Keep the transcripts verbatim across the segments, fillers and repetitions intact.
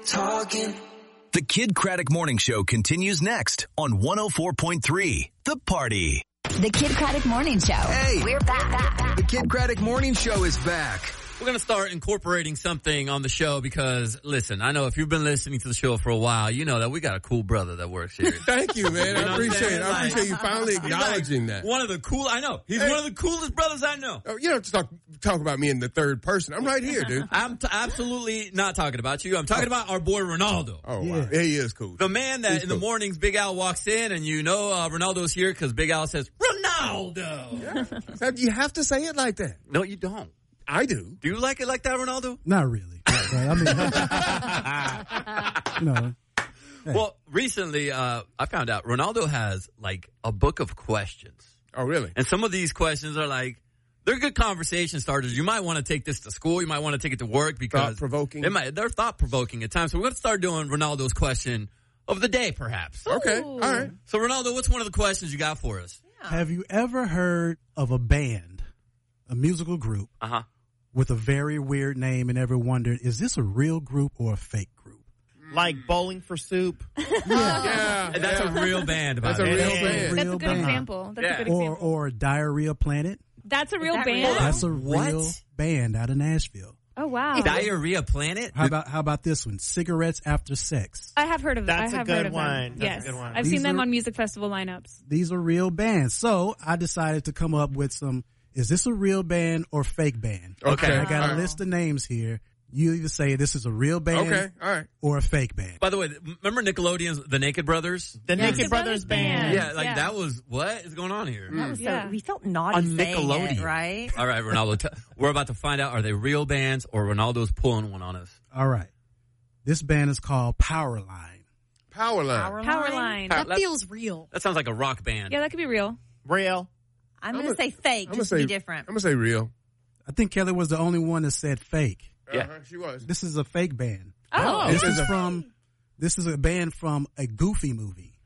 talking. The Kid Craddock Morning Show continues next on one oh four point three, The Party. The Kid Craddock Morning Show. Hey, we're back. The Kid Craddock Morning Show is back. We're going to start incorporating something on the show because, listen, I know if you've been listening to the show for a while, you know that we got a cool brother that works here. Thank you, man. I appreciate it. I appreciate you finally acknowledging like that. One of the cool, I know. He's hey. one of the coolest brothers I know. Oh, you don't have to talk, talk about me in the third person. I'm right here, dude. I'm t- absolutely not talking about you. I'm talking oh. about our boy Ronaldo. Oh, wow. Yeah. He is cool. The man that He's in cool. the mornings Big Al walks in and you know uh, Ronaldo's here because Big Al says, Ronaldo. Yeah. You have to say it like that. No, you don't. I do. Do you like it like that, Ronaldo? Not really. I mean, you know. Hey. Well, recently, uh, I found out Ronaldo has like a book of questions. Oh, really? And some of these questions are like, they're good conversation starters. You might want to take this to school. You might want to take it to work because thought-provoking. They might, they're thought-provoking at times. So we're going to start doing Ronaldo's question of the day, perhaps. Okay. All right. So, Ronaldo, what's one of the questions you got for us? Yeah. Have you ever heard of a band, a musical group, uh-huh. with a very weird name and ever wondered, is this a real group or a fake group? Like Bowling for Soup? yeah. yeah. And that's yeah. a real band. That's about a it. real That's band. A real that's a good band. example. That's yeah. a good example. Or, or Diarrhea Planet. That's a real that band? real? That's a what? real band out of Nashville. Oh, wow. Diarrhea Planet? How about how about this one? Cigarettes After Sex. I have heard of them. That's I have a good heard of one. them. That's yes. a good one. I've These seen them are, on music festival lineups. These are real bands. So I decided to come up with some, is this a real band or fake band? Okay. I got a right. list of names here. You either say this is a real band okay. All right. or a fake band. By the way, remember Nickelodeon's The Naked Brothers? The Yeah. Naked Brothers Band. Yeah, like Yeah. that was, what is going on here? That was Yeah. so, we felt naughty On saying Nickelodeon. it, right? All right, Ronaldo, t- we're about to find out, are they real bands or Ronaldo's pulling one on us? All right. This band is called Powerline. Powerline. Powerline. Power- That feels real. That sounds like a rock band. Yeah, that could be real. Real. I'm, I'm going to say fake, I'm just gonna to say, be different. I'm going to say real. I think Kelly was the only one that said fake. Yeah. Uh-huh, she was. This is a fake band. Oh. This This is is a- from this is a band from a Goofy movie.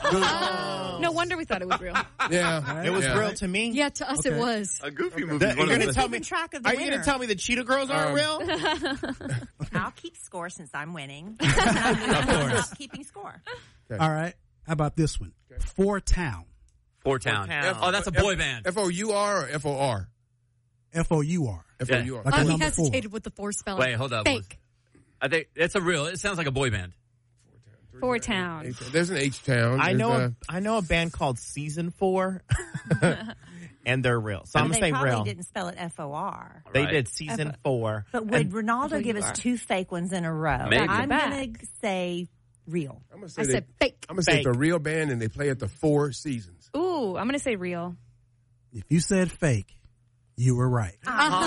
Oh. No wonder we thought it was real. Yeah. It was yeah. real to me. Yeah, to us Okay. it was. A goofy The- movie. you're going to tell me, Keeping track of the are you winner. going to tell me the Cheetah Girls aren't Um, real? I'll keep score since I'm winning. Of course. Keeping score. Okay. All right. How about this one? Four Town. Four Town. Four Town. Oh, that's a boy band. F O U R or F O R? F O U R. F O U R. Like Oh, a he number four. hesitated with the four spelling. Wait, hold up. Fake. I think it's a real, it sounds like a boy band. Four Town. H- There's an H Town. I There's, know uh, a, I know a band called Season four, and they're real. So I'm They going to say probably real. didn't spell it F O R. They Right. did Season F- four. But would And Ronaldo give you us are. two fake ones in a row? Maybe. I'm Back. going to say real. I'm going to say, I they, said fake. I'm gonna say Fake. it's a real band and they play at the Four Seasons. Ooh, I'm going to say real. If you said fake, you were right.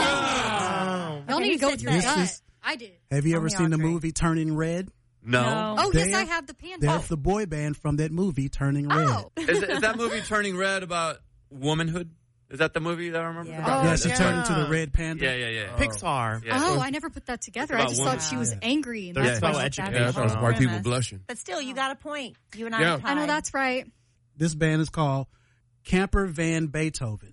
Uh-huh. Y'all Okay, need who to go said with your This gut. is- I did. Have you ever Only seen the Andre. movie Turning Red? No. No. Oh, yes, They're- I have the panda. They're the boy band from that movie Turning Red. Oh. Is, is that movie Turning Red about womanhood? Is that the movie that I remember? Yeah. About? Oh, yeah, she yeah. turned into the red panda. Yeah, yeah, yeah. Pixar. Yeah. Oh, I never put that together. It's I about just women. thought she was Yeah. angry. And They're that's so why she educated. said Yeah, I that. thought it was smart people Premise. blushing. But still, you got a point. You and I Yeah. are tied. I know that's right. This band is called Camper Van Beethoven.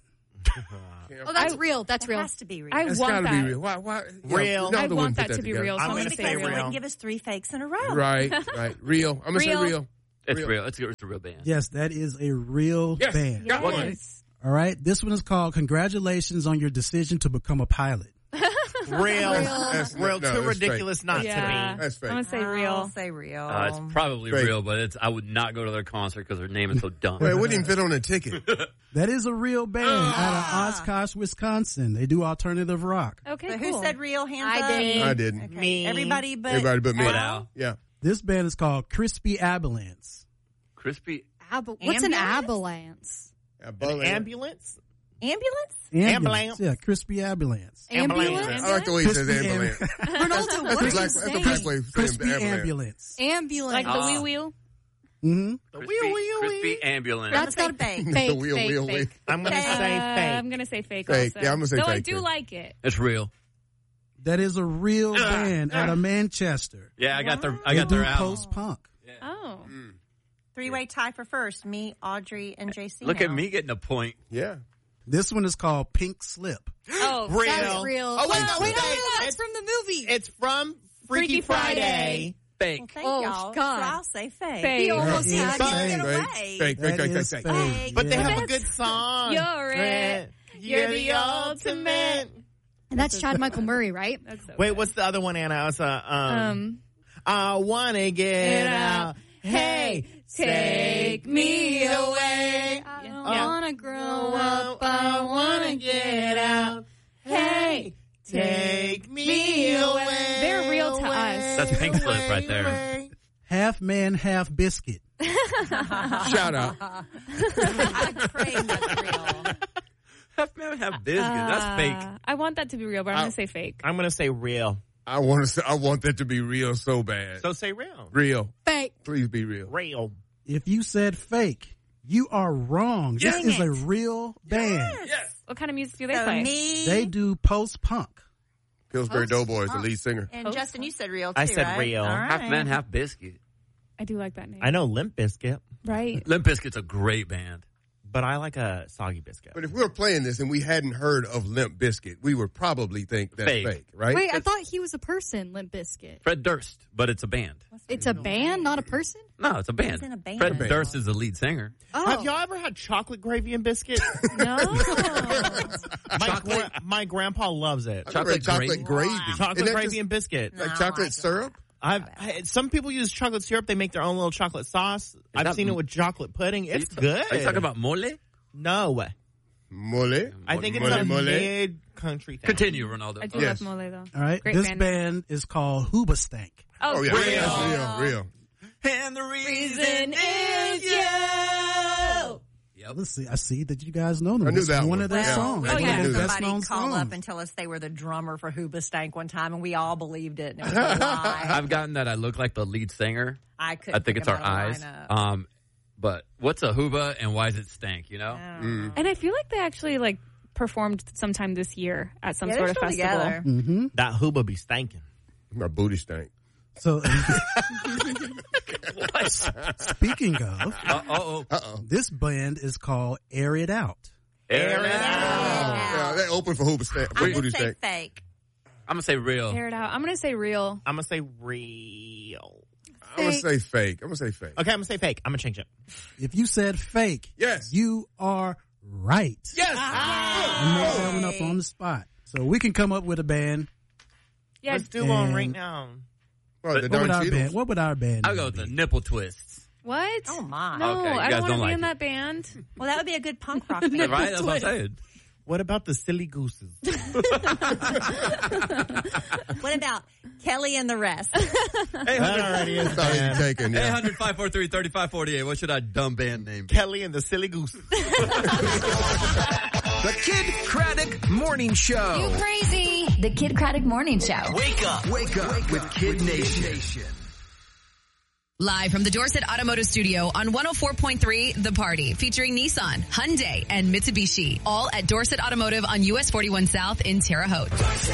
Oh, that's I- real. That's It real. has to be real. I It's want got to that. be real. Why? Why? yeah, Real. Ronaldo I wouldn't want put that to be together. real. So I'm I'm gonna going to say say They real. wouldn't give us three fakes in a row. Right, right. Real. I'm gonna Real. say real. It's Real. real. It's, it's a real band. Yes, that is a real Yes. band. Got one. Yes. All right. This one is called Congratulations on Your Decision to Become a Pilot. Real. That's- Real. no, Too that's fake. ridiculous not Yeah. to be. That's fake. I'm going to say I'll real. say real. Uh, it's probably Fake. real, but it's I would not go to their concert because their name is so dumb. Well, it wouldn't even fit on a ticket. That is a real band out of Oshkosh, Wisconsin. They do alternative rock. Okay, So cool. who said real? Hands I up. did. I didn't. Okay. Me. Everybody but Everybody but me. But Al? Al. Yeah. This band is called Crispy Ambulance. Crispy. Ab- What's an Ambulance? ambulance? Yeah, An Bowling. ambulance? Ambulance? Ambulance. Yeah, Crispy Ambulance. Ambulance. I like the way he says Crispy ambulance. Ronaldo, That's what a are you black, that's a saying? black way of saying Crispy ambulance. Ambulance. Ambulance. Like the Ah. wee wheel? Mm-hmm. Crispy, wheel, wheel, crispy wheel. ambulance. That's I'm got gonna say to be fake. fake. The wheel, fake, wheel, fake. I'm going to Uh, say I'm fake. going to say fake Fake. also. Yeah, I'm gonna say Though I fake, do too. like it. It's real. That is a real band out of Manchester. Yeah, I got their I They got do their album. post-punk. Oh. Three-way tie for first. Me, Audrey, and J C. Look now. at me getting a point. Yeah. This one is called Pink Slip. Oh. Real. That's real. Oh, wait, no, wait, no, wait, no, that's it's- from the movie. It's from Freaky, Freaky Friday. Friday. Fake. Well, thank Oh, y'all. God. So I'll say fake. Fake. He almost Yeah, had it's it. fake. Get Fake, away. fake, fake, That fake, is fake, fake. fake. But they Yeah. have a good song. You're it. You're the ultimate. And that's Chad Michael Murray, right? That's so Wait, good. what's the other one, Anna? It's, uh, um, Um, I wanna get Get out. out. Hey, take me away. I don't Yeah. wanna grow grow up. up. I wanna get out. Hey, take me away. They're real to us. That's Pink Slip right there. Half man, half biscuit. Shout out. I'm praying that's real. Half man, half biscuit. That's fake. Uh, I want that to be real, but I'm I- going to say fake. I'm gonna say real. I want to. Say, I want that to be real so bad. So say real. Real. Fake. Please be real. Real. If you said fake, you are wrong. This Dang is a it. real band. What kind of music do they So play? me They do post-punk. Pillsbury Post- Doughboys, the oh. lead singer. and Post- Justin, you said real too, I said right? real. All right. Half man, half biscuit. I do like that name. I know Limp Bizkit, Right. Limp Bizkit's a great band. but I like a soggy biscuit. But if we were playing this and we hadn't heard of Limp Bizkit, we would probably think that's Fake. fake, right? Wait, I thought he was a person, Limp Bizkit. Fred Durst, but it's a band. It's a band, not a person? No, it's a band. It's in a band. Fred Band. Durst is the lead singer. Oh. Have y'all ever had chocolate gravy and biscuit? No. my, gra- my grandpa loves it. I've read Chocolate chocolate gravy. gravy. Chocolate Isn't that gravy just and biscuit. like No, chocolate I syrup? I've I, some people use chocolate syrup. They make their own little chocolate sauce. I've that- seen it with chocolate pudding. It's good. Are you talking about mole? No, Mole. I think it's Mole, a mole. mid country thing. Continue, Ronaldo. I do Yes. love Mole, though. All right. Great this band. band is called Hoobastank. Oh, yeah. Real. That's real, real. And the reason is you. Yep. Let's see. I see that you guys know them. I knew It's that one one. of their Yeah. songs. We Oh, One yeah. of had their That's best somebody known call up songs. and tell us they were the drummer for Hoobastank one time, and we all believed it. And it was a lie. I've gotten that I look like the lead singer. I couldn't I think it's our about a eyes. lineup. Um, but what's a hooba and why does it stank? You know? Mm. And I feel like they actually, like, performed sometime this year at some Yeah, sort they're of still festival. together. Mm-hmm. That hooba be stankin'. My booty stank. So, What? speaking of, uh oh. Uh-oh. this band is called Air It Out. Air it out. Yeah, they open for Hooba stank. I'm booty going to say stank. fake. I'm gonna say real. Air it out. I'm going to say real. I'm gonna say real. I'm going to say fake. I'm going to say fake. Okay, I'm gonna say fake. I'm gonna change it. If you said fake, Yes. you are right. Yes. I made that one up on the spot. So we can come up with a band. Yeah, Let's do one And- right now. Oh, the What darn would our Cheetos. band? What would our band? I'll go name with the be? nipple twists. what? Oh, my. No, Okay, you I guys don't want don't to be like in it. that band. Well, that would be a good punk rock band. Right? That's what I'm saying. What about the silly gooses? What about Kelly and the rest? That already is Thought he was bad. taken, eight yeah. hundred, five four three, three five four eight. What should our dumb band name be? Kelly and the silly gooses. The Kid Craddock Morning Show. Crazy. The Kid Craddock Morning Show. Wake up. Wake up with Kid Nation. Live from the Dorset Automotive Studio on one oh four point three The Party, featuring Nissan, Hyundai, and Mitsubishi. All at Dorset Automotive on U S forty-one South in Terre Haute.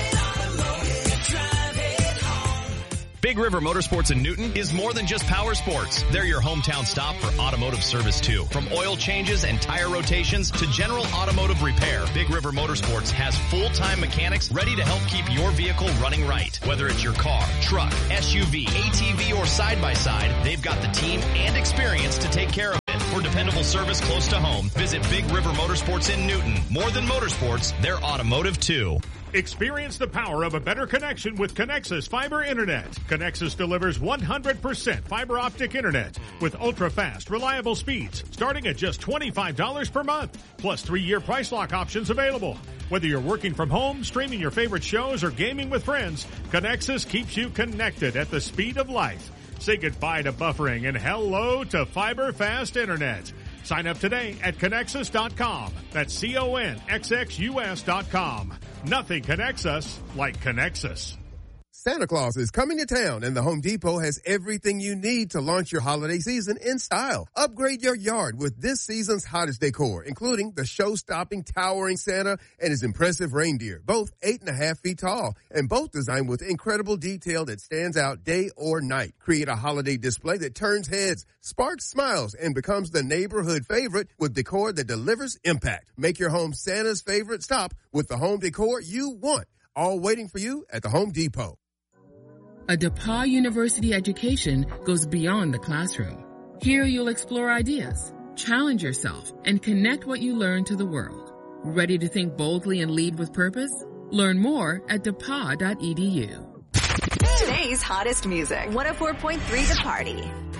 Big River Motorsports in Newton is more than just power sports. They're your hometown stop for automotive service too. From oil changes and tire rotations to general automotive repair, Big River Motorsports has full-time mechanics ready to help keep your vehicle running right. Whether it's your car, truck, S U V, A T V, or side-by-side, they've got the team and experience to take care of it. For dependable service close to home, visit Big River Motorsports in Newton. More than motorsports, they're automotive too. Experience the power of a better connection with Connexus Fiber Internet. Connexus delivers one hundred percent fiber optic internet with ultra-fast, reliable speeds starting at just twenty-five dollars per month, plus three-year price lock options available. Whether you're working from home, streaming your favorite shows, or gaming with friends, Connexus keeps you connected at the speed of light. Say goodbye to buffering and hello to fiber fast internet. Sign up today at Connexus dot com. That's C O N X X U S dot com. Nothing connects us like Connexus. Santa Claus is coming to town, and the Home Depot has everything you need to launch your holiday season in style. Upgrade your yard with this season's hottest decor, including the show-stopping towering Santa and his impressive reindeer, both eight and a half feet tall, and both designed with incredible detail that stands out day or night. Create a holiday display that turns heads, sparks smiles, and becomes the neighborhood favorite with decor that delivers impact. Make your home Santa's favorite stop with the home decor you want, all waiting for you at the Home Depot. A DePauw University education goes beyond the classroom. Here you'll explore ideas, challenge yourself, and connect what you learn to the world. Ready to think boldly and lead with purpose? Learn more at depaw dot e d u. Today's hottest music. one oh four point three The Party.